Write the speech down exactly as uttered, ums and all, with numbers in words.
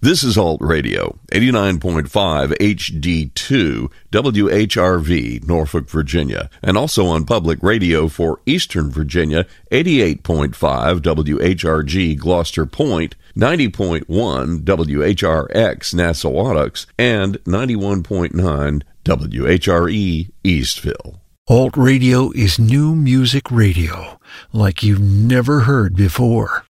This is Alt Radio, eighty-nine point five H D two, W H R V, Norfolk, Virginia, and also on public radio for Eastern Virginia, eighty-eight point five W H R G, Gloucester Point, ninety point one W H R X, Nassawadox, and ninety-one point nine W H R E, Eastville. Alt Radio is new music radio, like you've never heard before.